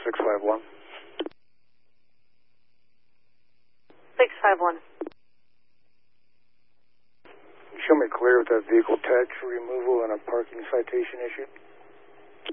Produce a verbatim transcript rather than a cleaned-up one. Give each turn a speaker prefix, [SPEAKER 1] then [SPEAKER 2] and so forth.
[SPEAKER 1] six five one.
[SPEAKER 2] six five one.
[SPEAKER 1] Show me clear with that vehicle tax removal and a parking citation issued.